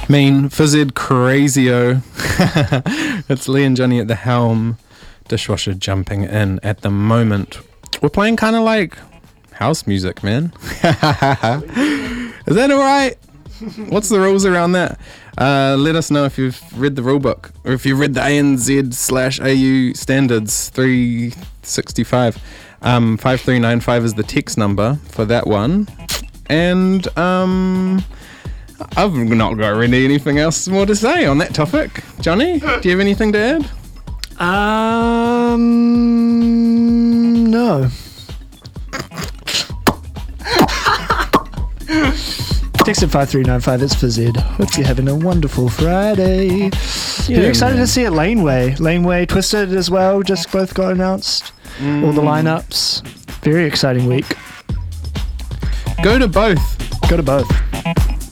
Mean, Fizzed, Crazio. It's Lee and Johnny at the helm. Dishwasher jumping in at the moment. We're playing kind of like house music, man. Is that alright? What's the rules around that? Let us know if you've read the rulebook or if you've read the ANZ/AU standards 365. 5395 is the text number for that one. And I've not got really anything else more to say on that topic. Johnny, do you have anything to add? No. Text at 5395, it's for Zed. Hope you're having a wonderful Friday. You're excited to see it Laneway. Laneway Twisted as well, just both got announced. All the lineups. Very exciting week. Go to both. Go to both.